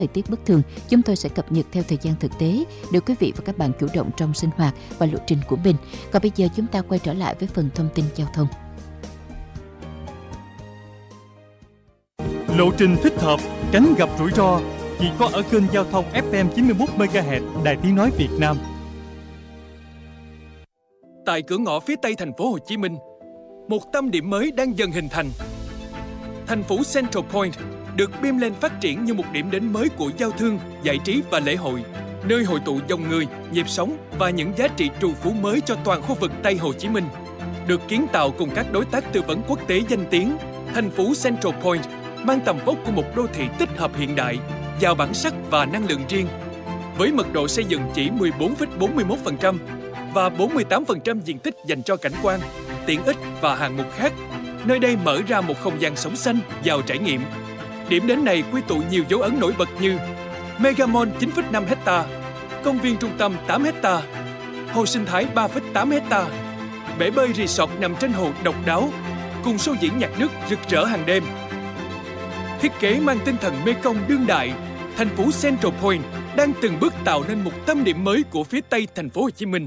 thời tiết bất thường, chúng tôi sẽ cập nhật theo thời gian thực tế để quý vị và các bạn chủ động trong sinh hoạt và lộ trình của mình. Còn bây giờ chúng ta quay trở lại với phần thông tin giao thông. Lộ trình thích hợp, tránh gặp rủi ro chỉ có ở kênh giao thông FM 91 MHz Đài Tiếng nói Việt Nam. Tại cửa ngõ phía Tây thành phố Hồ Chí Minh, một tâm điểm mới đang dần hình thành. Thành phố Central Point được bim lên phát triển như một điểm đến mới của giao thương, giải trí và lễ hội, nơi hội tụ dòng người, nhịp sống và những giá trị trù phú mới cho toàn khu vực Tây Hồ Chí Minh. Được kiến tạo cùng các đối tác tư vấn quốc tế danh tiếng, thành phố Central Point mang tầm vóc của một đô thị tích hợp hiện đại, giàu bản sắc và năng lượng riêng. Với mật độ xây dựng chỉ 14,41% và 48% diện tích dành cho cảnh quan, tiện ích và hạng mục khác, nơi đây mở ra một không gian sống xanh, giàu trải nghiệm. Điểm đến này quy tụ nhiều dấu ấn nổi bật như Mega Mall 9,5 hectare, công viên trung tâm 8 hectare, hồ sinh thái 3,8 hectare, bể bơi resort nằm trên hồ độc đáo, cùng show diễn nhạc nước rực rỡ hàng đêm. Thiết kế mang tinh thần Mekong đương đại, thành phố Central Point đang từng bước tạo nên một tâm điểm mới của phía Tây thành phố Hồ Chí Minh.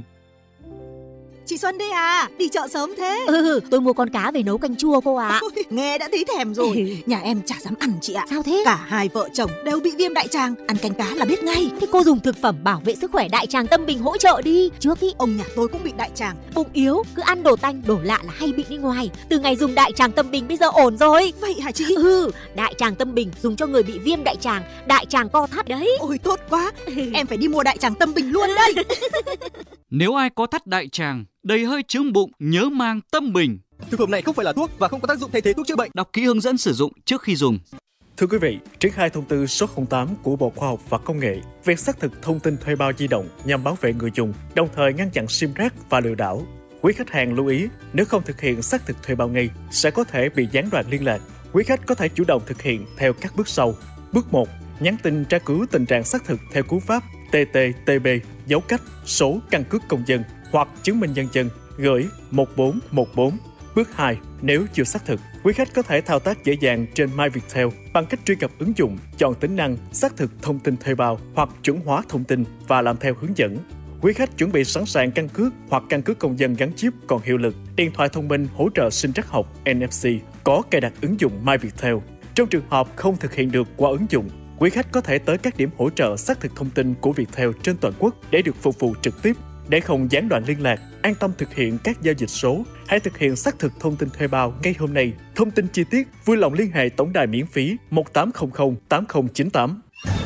Chị Xuân đây à, đi chợ sớm thế. Tôi mua con cá về nấu canh chua cô ạ. Ôi, nghe đã thấy thèm rồi. Nhà em chả dám ăn chị ạ. Sao thế? Cả hai vợ chồng đều bị viêm đại tràng, ăn canh cá là biết ngay. Thế cô dùng thực phẩm bảo vệ sức khỏe đại tràng Tâm Bình hỗ trợ đi. Trước ý ông nhà tôi cũng bị đại tràng. Bụng yếu, cứ ăn đồ tanh, đồ lạ là hay bị đi ngoài. Từ ngày dùng đại tràng Tâm Bình bây giờ ổn rồi. Vậy hả chị? Đại tràng Tâm Bình dùng cho người bị viêm đại tràng co thắt đấy. Ôi tốt quá, em phải đi mua đại tràng Tâm Bình luôn đây. Nếu ai có thắt đại tràng, đầy hơi chướng bụng, nhớ mang Tâm Bình. Thực phẩm này không phải là thuốc và không có tác dụng thay thế thuốc chữa bệnh. Đọc kỹ hướng dẫn sử dụng trước khi dùng. Thưa quý vị, triển khai thông tư số 08 của Bộ Khoa học và Công nghệ về xác thực thông tin thuê bao di động nhằm bảo vệ người dùng, đồng thời ngăn chặn sim rác và lừa đảo. Quý khách hàng lưu ý, nếu không thực hiện xác thực thuê bao ngay, sẽ có thể bị gián đoạn liên lạc. Quý khách có thể chủ động thực hiện theo các bước sau. Bước 1. Nhắn tin tra cứu tình trạng xác thực theo cú pháp TTTB, dấu cách, số căn cước công dân hoặc chứng minh nhân dân, gửi 1414. Bước 2. Nếu chưa xác thực, quý khách có thể thao tác dễ dàng trên MyViettel bằng cách truy cập ứng dụng, chọn tính năng xác thực thông tin thuê bao hoặc chuẩn hóa thông tin và làm theo hướng dẫn. Quý khách chuẩn bị sẵn sàng căn cước hoặc căn cước công dân gắn chip còn hiệu lực, điện thoại thông minh hỗ trợ sinh trắc học NFC, có cài đặt ứng dụng MyViettel. Trong trường hợp không thực hiện được qua ứng dụng, quý khách có thể tới các điểm hỗ trợ xác thực thông tin của Viettel trên toàn quốc để được phục vụ trực tiếp. Để không gián đoạn liên lạc, an tâm thực hiện các giao dịch số, hãy thực hiện xác thực thông tin thuê bao ngay hôm nay. Thông tin chi tiết vui lòng liên hệ tổng đài miễn phí 1800 8098.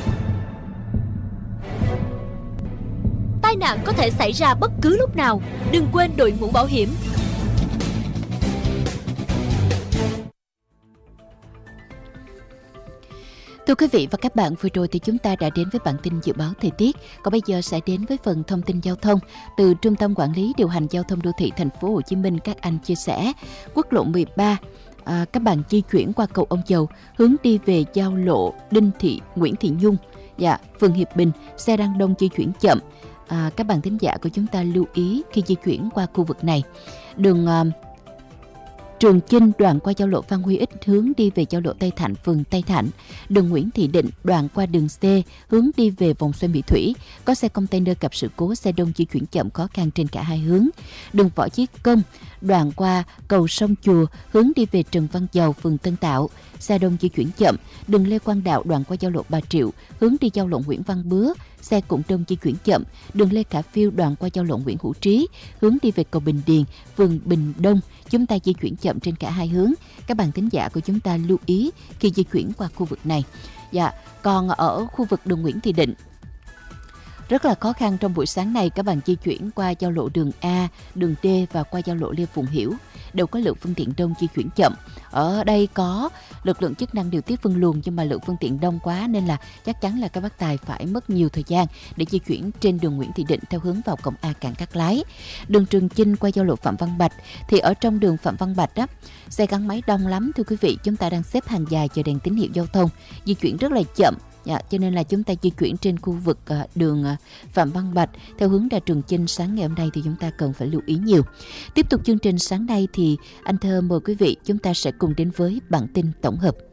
Tai nạn có thể xảy ra bất cứ lúc nào, đừng quên đội mũ bảo hiểm. Thưa quý vị và các bạn, vừa rồi thì chúng ta đã đến với bản tin dự báo thời tiết. Còn bây giờ sẽ đến với phần thông tin giao thông từ Trung tâm Quản lý Điều hành Giao thông Đô thị Thành phố Hồ Chí Minh. Các anh chia sẻ, quốc lộ 13, các bạn di chuyển qua cầu Ông Dầu, hướng đi về giao lộ Nguyễn Thị Nhung, phường Hiệp Bình, xe đang đông di chuyển chậm. Các bạn thính giả của chúng ta lưu ý khi di chuyển qua khu vực này. Đường Trường Chinh đoạn qua giao lộ Phan Huy Ích hướng đi về giao lộ Tây Thạnh, phường Tây Thạnh. Đường Nguyễn Thị Định đoạn qua đường C hướng đi về vòng xoay Mỹ Thủy. Có xe container gặp sự cố, xe đông di chuyển chậm khó khăn trên cả hai hướng. Đường Võ Chí Công đoạn qua cầu Sông Chùa hướng đi về Trần Văn Dầu, phường Tân Tạo. Xe đông di chuyển chậm. Đường Lê Quang Đạo đoạn qua giao lộ Bà Triệu hướng đi giao lộ Nguyễn Văn Bứa. Xe cũng đông di chuyển chậm. Đường Lê Khả Phiêu đoạn qua giao lộ Nguyễn Hữu Trí hướng đi về cầu Bình Điền, phường Bình Đông. Chúng ta di chuyển chậm trên cả hai hướng. Các bạn thính giả của chúng ta lưu ý khi di chuyển qua khu vực này. Còn ở khu vực đường Nguyễn Thị Định rất là khó khăn trong buổi sáng này. Các bạn di chuyển qua giao lộ đường A, đường D và qua giao lộ Lê Phụng Hiểu đều có lượng phương tiện đông di chuyển chậm. Ở đây có lực lượng chức năng điều tiết phân luồng, nhưng mà lượng phương tiện đông quá nên là chắc chắn là các bác tài phải mất nhiều thời gian để di chuyển trên đường Nguyễn Thị Định theo hướng vào cổng A cảng Cát Lái. Đường Trường Chinh qua giao lộ Phạm Văn Bạch, thì ở trong đường Phạm Văn Bạch xe gắn máy đông lắm thưa quý vị. Chúng ta đang xếp hàng dài chờ đèn tín hiệu giao thông, di chuyển rất là chậm. Cho nên là chúng ta di chuyển trên khu vực đường Phạm Văn Bạch theo hướng ra Trường Chinh sáng ngày hôm nay thì chúng ta cần phải lưu ý nhiều. Tiếp tục chương trình sáng nay thì anh Thơ mời quý vị chúng ta sẽ cùng đến với bản tin tổng hợp.